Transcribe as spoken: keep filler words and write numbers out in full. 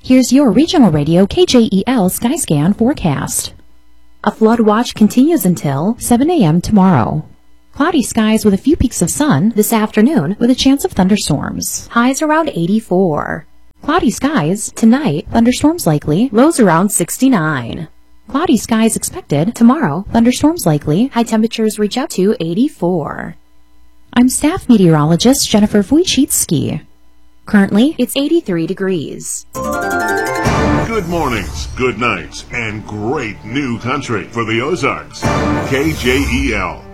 Here's your regional radio K J E L Skyscan forecast. A flood watch continues until seven a m tomorrow. Cloudy skies with a few peaks of sun this afternoon with a chance of thunderstorms. Highs around eighty-four. Cloudy skies tonight, thunderstorms likely, lows around sixty-nine. Cloudy skies expected tomorrow, thunderstorms likely, high temperatures reach up to eighty-four. I'm staff meteorologist Jennifer Wojcicki. Currently, it's eighty-three degrees. Good mornings, good nights, and great new country for the Ozarks. K J E L.